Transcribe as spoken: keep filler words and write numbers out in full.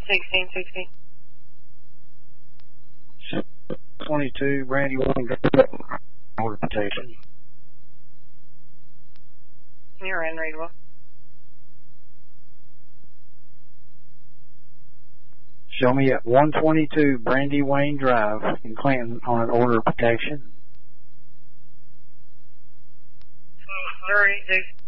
sixteen sixteen. twenty-two, Brandywine Drive, order protection. You're in, readable. Show me at one twenty-two Brandywine Drive in Clinton on an order of protection. thirty-six.